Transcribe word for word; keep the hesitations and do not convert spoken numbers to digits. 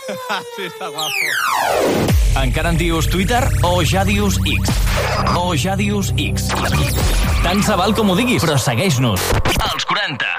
Sí, està guapo. Encara en dius Twitter o ja dius X? O ja dius X? Tant se val com ho diguis, però segueix-nos. Els quaranta.